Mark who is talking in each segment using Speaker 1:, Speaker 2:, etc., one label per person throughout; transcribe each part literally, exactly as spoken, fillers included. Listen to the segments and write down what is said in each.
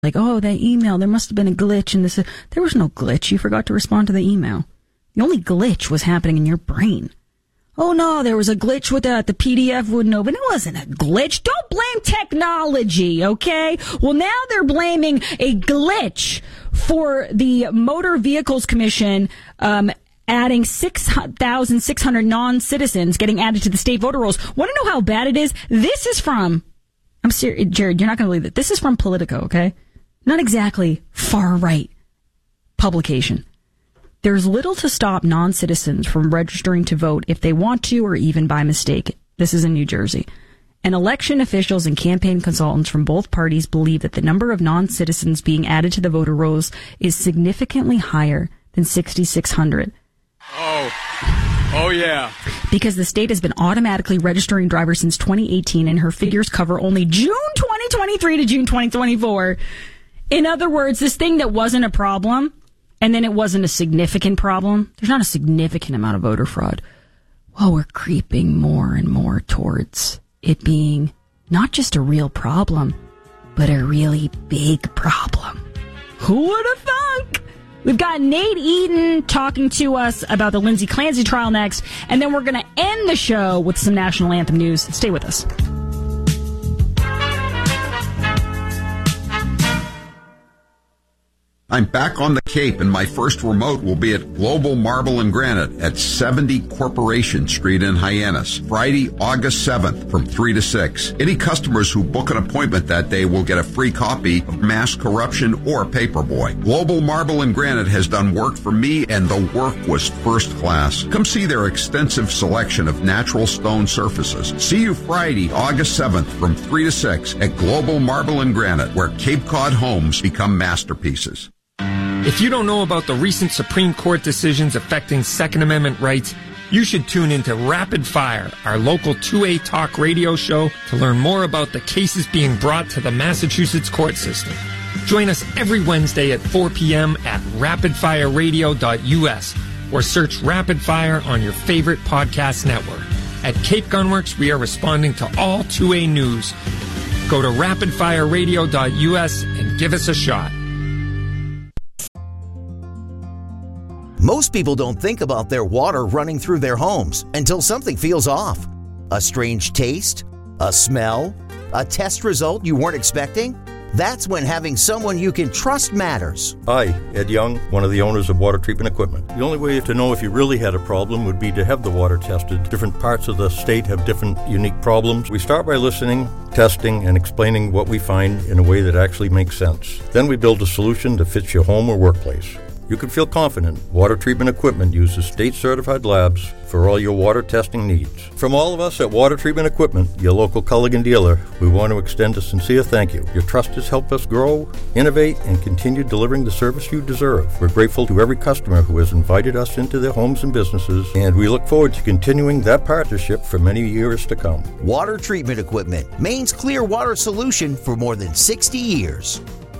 Speaker 1: Like, oh, that email, there must have been a glitch in this. There was no glitch. You forgot to respond to the email. The only glitch was happening in your brain. Oh, no, there was a glitch with that. The P D F wouldn't open. It wasn't a glitch. Don't blame technology, okay? Well, now they're blaming a glitch for the Motor Vehicles Commission um, adding six thousand six hundred non-citizens getting added to the state voter rolls. Want to know how bad it is? This is from, I'm serious, Jared, you're not going to believe it. This is from Politico, okay? Not exactly far-right publication. There's little to stop non-citizens from registering to vote if they want to or even by mistake. This is in New Jersey. And election officials and campaign consultants from both parties believe that the number of non-citizens being added to the voter rolls is significantly higher than sixty-six hundred.
Speaker 2: Oh, oh yeah.
Speaker 1: Because the state has been automatically registering drivers since twenty eighteen, and her figures cover only June twenty twenty-three to June twenty twenty-four. In other words, this thing that wasn't a problem, and then it wasn't a significant problem, there's not a significant amount of voter fraud. Well, we're creeping more and more towards it being not just a real problem, but a really big problem. Who would have thunk? We've got Nate Eaton talking to us about the Lindsay Clancy trial next, and then we're going to end the show with some national anthem news. Stay with us.
Speaker 3: I'm back on the Cape, and my first remote will be at Global Marble and Granite at seventy Corporation Street in Hyannis, Friday, August seventh from three to six. Any customers who book an appointment that day will get a free copy of Mass Corruption or Paperboy. Global Marble and Granite has done work for me, and the work was first class. Come see their extensive selection of natural stone surfaces. See you Friday, August seventh from three to six at Global Marble and Granite, where Cape Cod homes become masterpieces.
Speaker 4: If you don't know about the recent Supreme Court decisions affecting Second Amendment rights, you should tune into Rapid Fire, our local two A talk radio show, to learn more about the cases being brought to the Massachusetts court system. Join us every Wednesday at four p.m. at rapid fire radio dot u s or search Rapid Fire on your favorite podcast network. At Cape Gunworks, we are responding to all two A news. Go to rapid fire radio dot u s and give us a shot.
Speaker 5: Most people don't think about their water running through their homes until something feels off. A strange taste? A smell? A test result you weren't expecting? That's when having someone you can trust matters.
Speaker 6: Hi, Ed Young, one of the owners of Water Treatment Equipment. The only way to know if you really had a problem would be to have the water tested. Different parts of the state have different unique problems. We start by listening, testing, and explaining what we find in a way that actually makes sense. Then we build a solution that fits your home or workplace. You can feel confident Water Treatment Equipment uses state-certified labs for all your water testing needs. From all of us at Water Treatment Equipment, your local Culligan dealer, we want to extend a sincere thank you. Your trust has helped us grow, innovate, and continue delivering the service you deserve. We're grateful to every customer who has invited us into their homes and businesses, and we look forward to continuing that partnership for many years to come.
Speaker 5: Water Treatment Equipment, Maine's clear water solution for more than sixty years.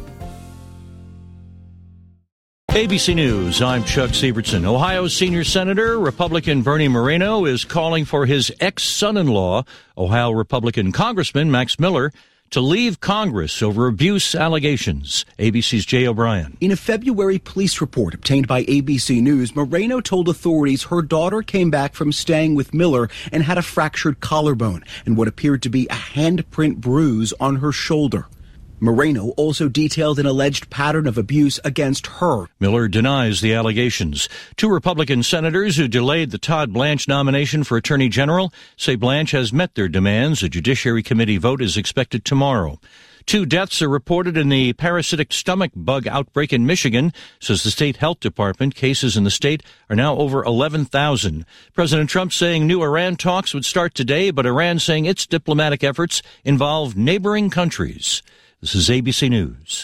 Speaker 7: A B C News, I'm Chuck Sievertson. Ohio's senior senator, Republican Bernie Moreno, is calling for his ex-son-in-law, Ohio Republican Congressman Max Miller, to leave Congress over abuse allegations. A B C's Jay O'Brien.
Speaker 8: In a February police report obtained by A B C News, Moreno told authorities her daughter came back from staying with Miller and had a fractured collarbone and what appeared to be a handprint bruise on her shoulder. Moreno also detailed an alleged pattern of abuse against her.
Speaker 7: Miller denies the allegations. Two Republican senators who delayed the Todd Blanche nomination for Attorney General say Blanche has met their demands. A Judiciary Committee vote is expected tomorrow. Two deaths are reported in the parasitic stomach bug outbreak in Michigan, says the state health department. Cases in the state are now over eleven thousand. President Trump saying new Iran talks would start today, but Iran saying its diplomatic efforts involve neighboring countries. This is A B C News.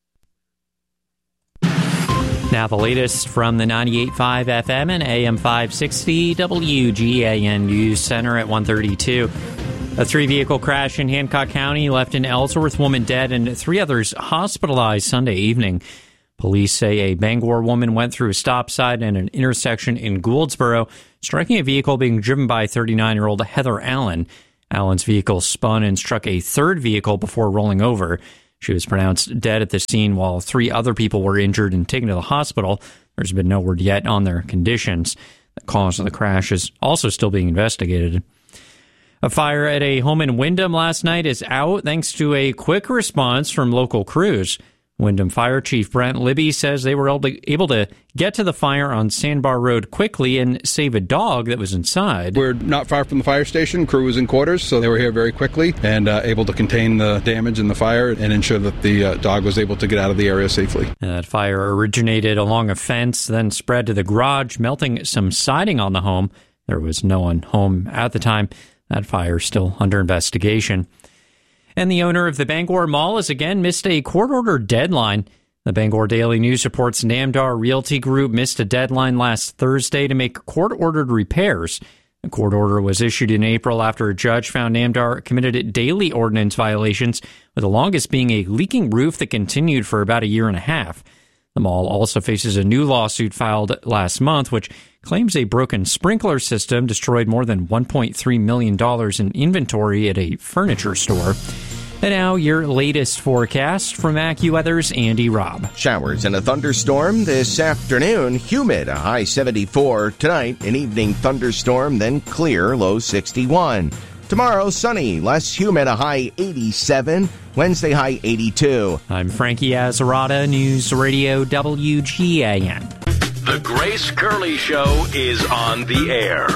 Speaker 9: Now the latest from the ninety-eight point five F M and A M five sixty W G A N News Center at one thirty-two. A three-vehicle crash in Hancock County left an Ellsworth woman dead and three others hospitalized Sunday evening. Police say a Bangor woman went through a stop sign at an intersection in Gouldsboro, striking a vehicle being driven by thirty-nine-year-old Heather Allen. Allen's vehicle spun and struck a third vehicle before rolling over. She was pronounced dead at the scene while three other people were injured and taken to the hospital. There's been no word yet on their conditions. The cause of the crash is also still being investigated. A fire at a home in Windham last night is out thanks to a quick response from local crews. Windham Fire Chief Brent Libby says they were able to get to the fire on Sandbar Road quickly and save a dog that was inside.
Speaker 2: We're not far from the fire station. Crew was in quarters, so they were here very quickly and uh, able to contain the damage in the fire and ensure that the uh, dog was able to get out of the area safely.
Speaker 9: And that fire originated along a fence, then spread to the garage, melting some siding on the home. There was no one home at the time. That fire is still under investigation. And the owner of the Bangor Mall has again missed a court-ordered deadline. The Bangor Daily News reports Namdar Realty Group missed a deadline last Thursday to make court-ordered repairs. The court order was issued in April after a judge found Namdar committed daily ordinance violations, with the longest being a leaking roof that continued for about a year and a half. The mall also faces a new lawsuit filed last month, which claims a broken sprinkler system destroyed more than one point three million dollars in inventory at a furniture store. And now your latest forecast from AccuWeather's Andy Robb.
Speaker 10: Showers and a thunderstorm this afternoon. Humid, a high seventy-four. Tonight, an evening thunderstorm, then clear, low sixty-one. Tomorrow, sunny, less humid, a high eighty-seven. Wednesday, high eighty-two.
Speaker 9: I'm Frankie Azarada, News Radio W G A N.
Speaker 11: The Grace Curley Show is on the air.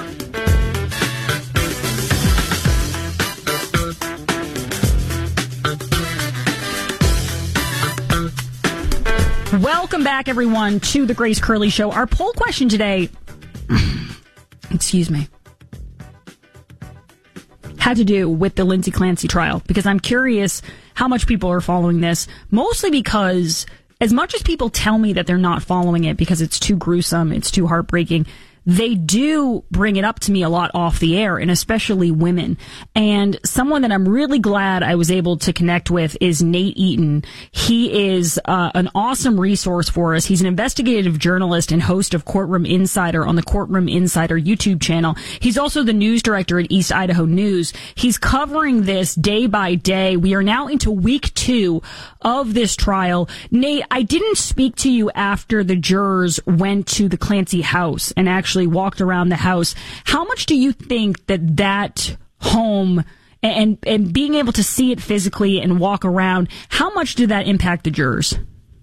Speaker 1: Welcome back, everyone, to the Grace Curley Show. Our poll question today, excuse me, had to do with the Lindsay Clancy trial, because I'm curious how much people are following this, mostly because as much as people tell me that they're not following it because it's too gruesome, it's too heartbreaking, they do bring it up to me a lot off the air, and especially women. And someone that I'm really glad I was able to connect with is Nate Eaton. He is uh, an awesome resource for us. He's an investigative journalist and host of Courtroom Insider on the Courtroom Insider YouTube channel. He's also the news director at East Idaho News. He's covering this day by day. We are now into week two of this trial. Nate, I didn't speak to you after the jurors went to the Clancy house and actually walked around the house. How much do you think that that home and and being able to see it physically and walk around, how much did that impact the jurors?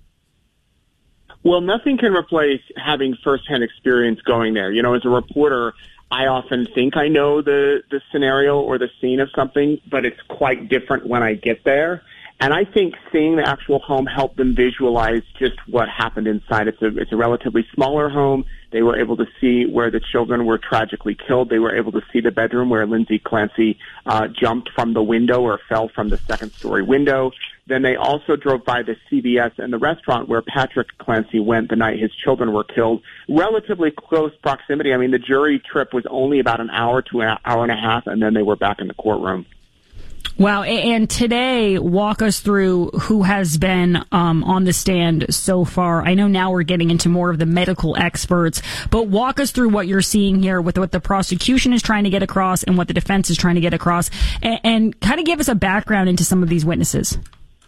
Speaker 12: Well, nothing can replace having firsthand experience going there. You know, as a reporter, I often think I know the, the scenario or the scene of something, but it's quite different when I get there. And I think seeing the actual home helped them visualize just what happened inside. It's a, it's a relatively smaller home. They were able to see where the children were tragically killed. They were able to see the bedroom where Lindsay Clancy uh, jumped from the window or fell from the second-story window. Then they also drove by the C V S and the restaurant where Patrick Clancy went the night his children were killed. Relatively close proximity. I mean, the jury trip was only about an hour to an hour and a half, and then they were back in the courtroom.
Speaker 1: Wow. And today, walk us through who has been um, on the stand so far. I know now we're getting into more of the medical experts, but walk us through what you're seeing here with what the prosecution is trying to get across and what the defense is trying to get across, and, and kind of give us a background into some of these witnesses.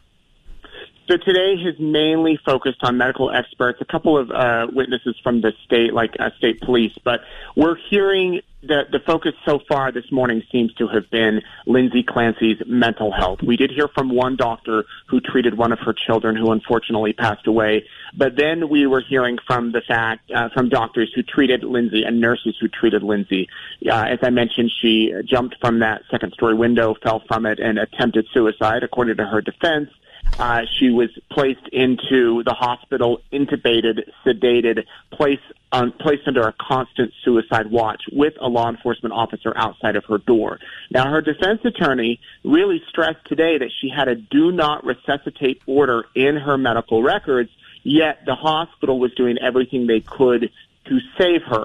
Speaker 12: So today has mainly focused on medical experts, a couple of uh, witnesses from the state, like uh, state police, but we're hearing that the focus so far this morning seems to have been Lindsay Clancy's mental health. We did hear from one doctor who treated one of her children who unfortunately passed away, but then we were hearing from the fact, uh, from doctors who treated Lindsay and nurses who treated Lindsay. Uh, as I mentioned, she jumped from that second-story window, fell from it, and attempted suicide, according to her defense. Uh, she was placed into the hospital, intubated, sedated, placed, um, placed under a constant suicide watch with a law enforcement officer outside of her door. Now, her defense attorney really stressed today that she had a do not resuscitate order in her medical records, yet the hospital was doing everything they could to save her.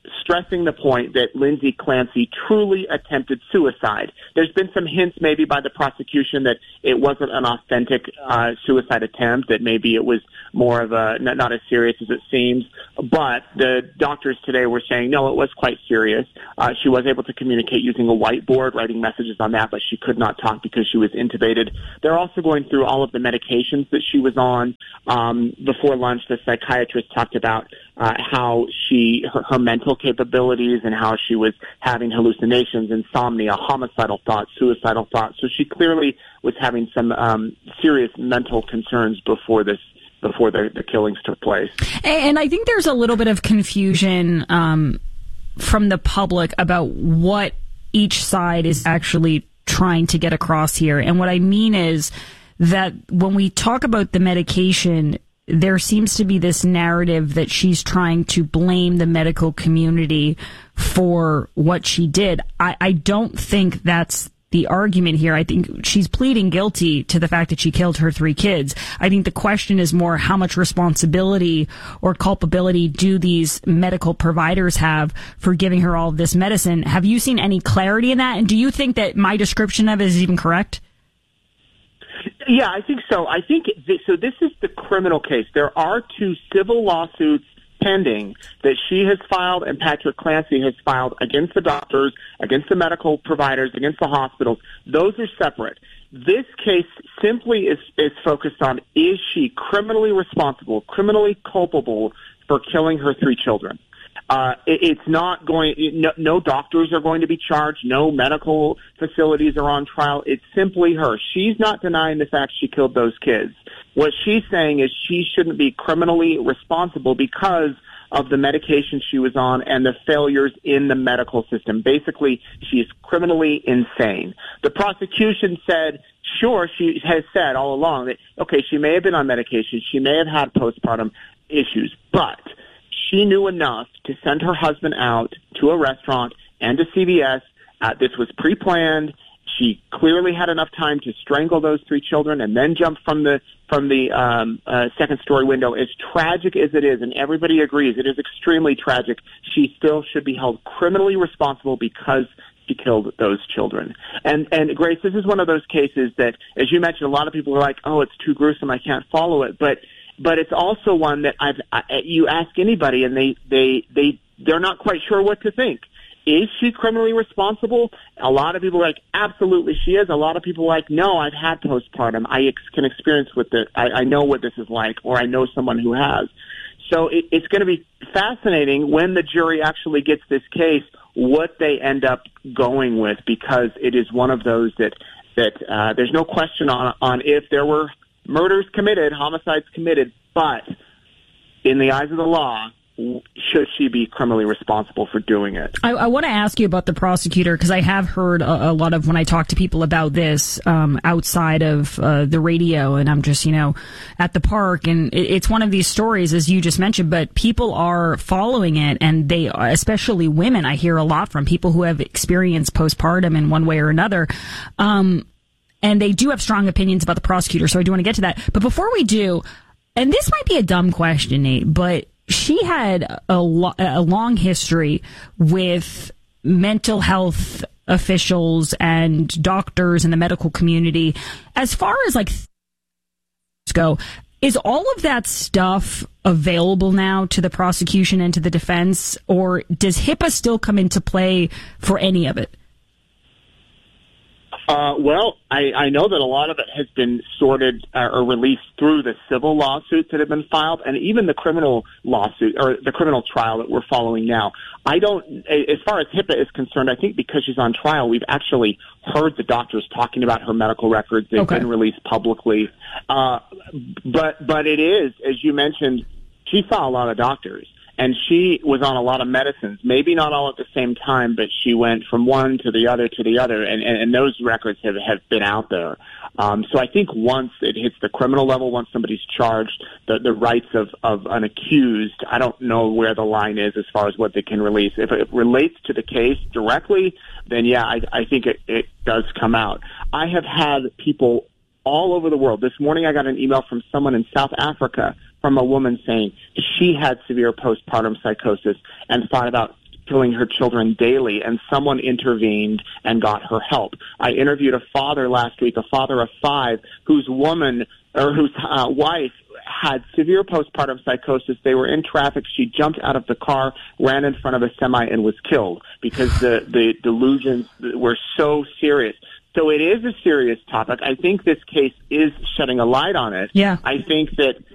Speaker 12: stressing the point that Lindsay Clancy truly attempted suicide. There's been some hints maybe by the prosecution that it wasn't an authentic uh, suicide attempt, that maybe it was more of a, not, not as serious as it seems. But the doctors today were saying, no, it was quite serious. Uh, she was able to communicate using a whiteboard, writing messages on that, but she could not talk because she was intubated. They're also going through all of the medications that she was on. Um, before lunch, the psychiatrist talked about uh, how she, her, her mental capabilities and how she was having hallucinations, insomnia, homicidal thoughts, suicidal thoughts. So she clearly was having some um, serious mental concerns before this before the, the killings took place.
Speaker 1: And I think there's a little bit of confusion um, from the public about what each side is actually trying to get across here. And what I mean is that when we talk about the medication, there seems to be this narrative that she's trying to blame the medical community for what she did. I, I don't think that's the argument here. I think she's pleading guilty to the fact that she killed her three kids. I think the question is more how much responsibility or culpability do these medical providers have for giving her all of this medicine? Have you seen any clarity in that? And do you think that my description of it is even correct?
Speaker 12: Yeah, I think so. I think th- so. This is the criminal case. There are two civil lawsuits pending that she has filed and Patrick Clancy has filed against the doctors, against the medical providers, against the hospitals. Those are separate. This case simply is, is focused on, is she criminally responsible, criminally culpable for killing her three children? Uh, it, it's not going, no, no doctors are going to be charged. No medical facilities are on trial. It's simply her. She's not denying the fact she killed those kids. What she's saying is she shouldn't be criminally responsible because of the medication she was on and the failures in the medical system. Basically, she is criminally insane. The prosecution said, sure, she has said all along that, okay, she may have been on medication. She may have had postpartum issues, but she knew enough to send her husband out to a restaurant and to C V S. Uh, this was pre-planned. She clearly had enough time to strangle those three children and then jump from the from the um, uh, second-story window. As tragic as it is, and everybody agrees it is extremely tragic, she still should be held criminally responsible because she killed those children. And, and Grace, this is one of those cases that, as you mentioned, a lot of people are like, oh, it's too gruesome, I can't follow it. But But it's also one that I've, I, you ask anybody and they, they, they, they're not quite sure what to think. Is she criminally responsible? A lot of people are like, absolutely she is. A lot of people are like, no, I've had postpartum. I ex- can experience with it. I, I know what this is like, or I know someone who has. So it, it's going to be fascinating when the jury actually gets this case, what they end up going with, because it is one of those that, that, uh, there's no question on, on if there were murders committed, homicides committed, but in the eyes of the law, should she be criminally responsible for doing it?
Speaker 1: I, I want to ask you about the prosecutor, because I have heard a, a lot of, when I talk to people about this um, outside of uh, the radio, and I'm just, you know, at the park, and it, it's one of these stories, as you just mentioned, but people are following it, and they, especially women, I hear a lot from people who have experienced postpartum in one way or another. Um, And they do have strong opinions about the prosecutor, so I do want to get to that. But before we do, and this might be a dumb question, Nate, but she had a, lo- a long history with mental health officials and doctors in the medical community. As far as like go, is all of that stuff available now to the prosecution and to the defense, or does HIPAA still come into play for any of it?
Speaker 12: Uh, well, I, I know that a lot of it has been sorted uh, or released through the civil lawsuits that have been filed, and even the criminal lawsuit or the criminal trial that we're following now. I don't, as far as HIPAA is concerned, I think because she's on trial, we've actually heard the doctors talking about her medical records. They've okay. been released publicly. Uh, but, but it is, as you mentioned, she saw a lot of doctors. And she was on a lot of medicines, maybe not all at the same time, but she went from one to the other to the other, and, and, and those records have, have been out there. Um, so I think once it hits the criminal level, once somebody's charged, the, the rights of, of an accused, I don't know where the line is as far as what they can release. If it relates to the case directly, then yeah, I, I think it, it does come out. I have had people all over the world. This morning I got an email from someone in South Africa from a woman saying she had severe postpartum psychosis and thought about killing her children daily, and someone intervened and got her help. I interviewed a father last week, a father of five, whose woman or whose uh, wife had severe postpartum psychosis. They were in traffic. She jumped out of the car, ran in front of a semi, and was killed because the, the delusions were so serious. So it is a serious topic. I think this case is shedding a light on it.
Speaker 1: Yeah.
Speaker 12: I think that